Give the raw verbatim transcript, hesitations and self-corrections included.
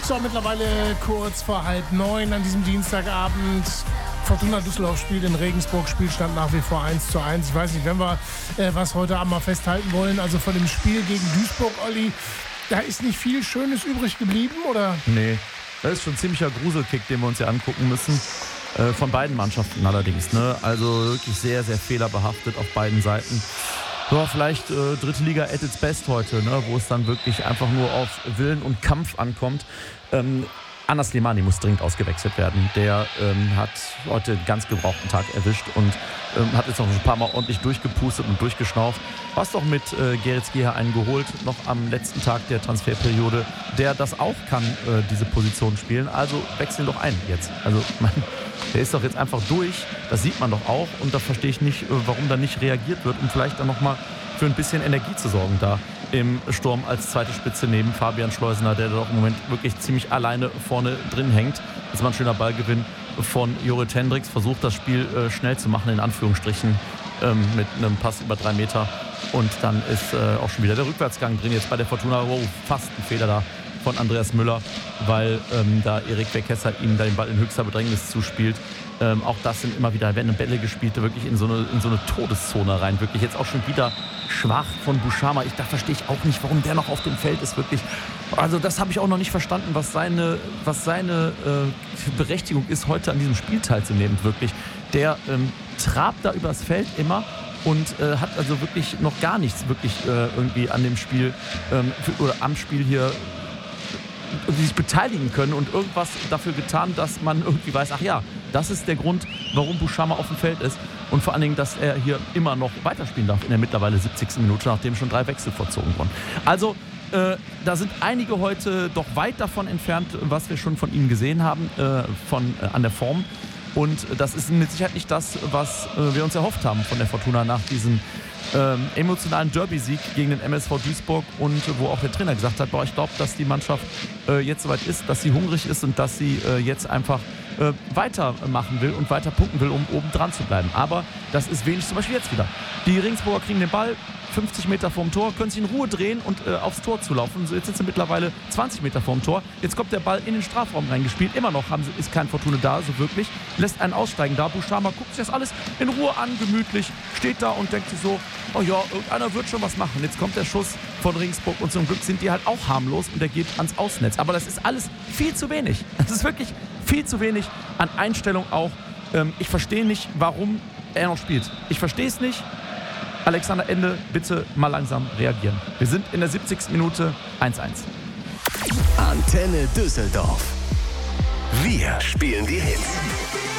So, mittlerweile kurz vor halb neun an diesem Dienstagabend. Fortuna Düsseldorf spielt in Regensburg, Spielstand nach wie vor eins zu eins. Ich weiß nicht, wenn wir äh, was heute Abend mal festhalten wollen, also von dem Spiel gegen Duisburg, Olli, da ist nicht viel Schönes übrig geblieben, oder? Nee, das ist schon ein ziemlicher Gruselkick, den wir uns ja angucken müssen. Äh, von beiden Mannschaften allerdings, ne? Also wirklich sehr, sehr fehlerbehaftet auf beiden Seiten. Ja, vielleicht äh, dritte Liga at its best heute, ne? Wo es dann wirklich einfach nur auf Willen und Kampf ankommt. Ähm, Anas Slimani muss dringend ausgewechselt werden. Der ähm, hat heute einen ganz gebrauchten Tag erwischt und ähm, hat jetzt noch ein paar Mal ordentlich durchgepustet und durchgeschnauft. Was doch mit äh, Geritz Geher einen geholt, noch am letzten Tag der Transferperiode, der das auch kann, äh, diese Position spielen. Also wechseln doch ein jetzt. Also man, der ist doch jetzt einfach durch. Das sieht man doch auch. Und da verstehe ich nicht, äh, warum da nicht reagiert wird, um vielleicht dann nochmal für ein bisschen Energie zu sorgen da im Sturm als zweite Spitze neben Fabian Schleusener, der doch im Moment wirklich ziemlich alleine vorne drin hängt. Das war ein schöner Ballgewinn von Jorrit Hendricks, versucht das Spiel äh, schnell zu machen, in Anführungsstrichen, ähm, mit einem Pass über drei Meter. Und dann ist äh, auch schon wieder der Rückwärtsgang drin jetzt bei der Fortuna. Oh, fast ein Fehler da von Andreas Müller, weil ähm, da Erik Weckesser ihm da den Ball in höchster Bedrängnis zuspielt. Ähm, auch das sind immer wieder, werden Bälle gespielt, wirklich in so, eine, in so eine Todeszone rein. Wirklich jetzt auch schon wieder schwach von Buschama. Ich, da verstehe ich auch nicht, warum der noch auf dem Feld ist. Wirklich. Also das habe ich auch noch nicht verstanden, was seine, was seine äh, Berechtigung ist, heute an diesem Spiel teilzunehmen. Wirklich. Der ähm, trabt da übers Feld immer und äh, hat also wirklich noch gar nichts wirklich äh, irgendwie an dem Spiel ähm, für, oder am Spiel hier sich beteiligen können und irgendwas dafür getan, dass man irgendwie weiß, ach ja, das ist der Grund, warum Buschama auf dem Feld ist und vor allen Dingen, dass er hier immer noch weiterspielen darf in der mittlerweile siebzigsten Minute, nachdem schon drei Wechsel vollzogen wurden. Also äh, da sind einige heute doch weit davon entfernt, was wir schon von ihnen gesehen haben, äh, von, äh, an der Form. Und das ist mit Sicherheit nicht das, was äh, wir uns erhofft haben von der Fortuna nach diesem Ähm, emotionalen Derby-Sieg gegen den M S V Duisburg und äh, wo auch der Trainer gesagt hat, boah, ich glaube, dass die Mannschaft äh, jetzt soweit ist, dass sie hungrig ist und dass sie äh, jetzt einfach äh, weitermachen will und weiter punkten will, um oben dran zu bleiben. Aber das ist wenig, zum Beispiel jetzt wieder. Die Regensburger kriegen den Ball fünfzig Meter vorm Tor, können sich in Ruhe drehen und äh, aufs Tor zulaufen. So, jetzt sind sie mittlerweile zwanzig Meter vorm Tor. Jetzt kommt der Ball in den Strafraum reingespielt. Immer noch haben sie, ist kein Fortuna da, so wirklich. Lässt einen aussteigen da. Buschama guckt sich das alles in Ruhe an, gemütlich. Steht da und denkt sich so, oh ja, irgendeiner wird schon was machen. Jetzt kommt der Schuss von Regensburg und zum Glück sind die halt auch harmlos und der geht ans Außennetz. Aber das ist alles viel zu wenig. Das ist wirklich viel zu wenig an Einstellung auch. Ähm, ich verstehe nicht, warum er noch spielt. Ich verstehe es nicht. Alexander Ende, bitte mal langsam reagieren. Wir sind in der siebzigsten Minute eins eins. Antenne Düsseldorf. Wir spielen die Hits.